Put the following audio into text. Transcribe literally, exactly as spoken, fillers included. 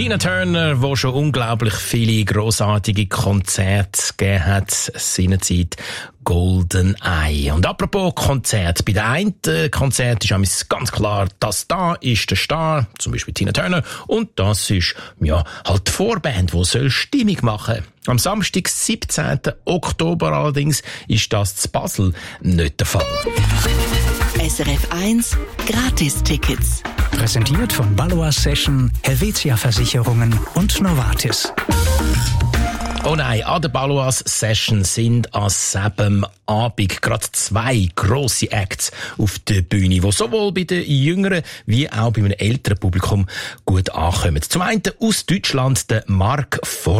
Tina Turner, die schon unglaublich viele grossartige Konzerte gegeben hat, seinerzeit Golden Eye. Und apropos Konzert, bei der einen Konzert ist ganz klar, das da ist der Star, zum Beispiel Tina Turner, und das ist, ja, halt die Vorband, die soll Stimmung machen. Am Samstag, siebzehnten Oktober allerdings, ist das zu Basel nicht der Fall. S R F eins Gratis-Tickets. Präsentiert von Balois Session, Helvetia Versicherungen und Novartis. Oh nein, an der Balois Session sind an siebem Abend gerade zwei grosse Acts auf der Bühne, die sowohl bei den jüngeren wie auch bei einem älteren Publikum gut ankommen. Zum einen aus Deutschland der Mark Forster.